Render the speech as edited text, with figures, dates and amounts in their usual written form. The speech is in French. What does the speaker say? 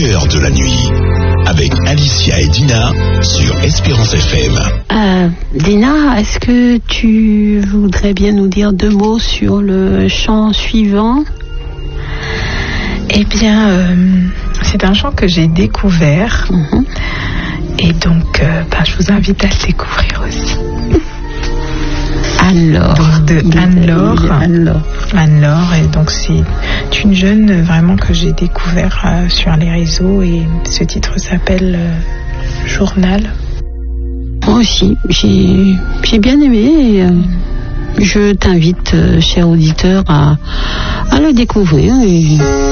cœur de la nuit, avec Alicia et Dina sur Espérance FM. Dina, est-ce que tu voudrais bien nous dire 2 mots sur le chant suivant? Eh bien, c'est un chant que j'ai découvert. Et donc, je vous invite à le découvrir aussi. Alors, donc de Anne-Laure. Anne-Laure, et donc c'est une jeune vraiment que j'ai découvert sur les réseaux, et ce titre s'appelle Journal. Moi aussi, j'ai bien aimé, et je t'invite, cher auditeur, à le découvrir et